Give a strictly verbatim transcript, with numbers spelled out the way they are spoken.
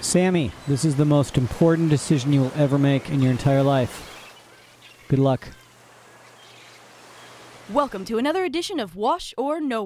Sammy, this is the most important decision you will ever make in your entire life. Good luck. Welcome to another edition of Wash or No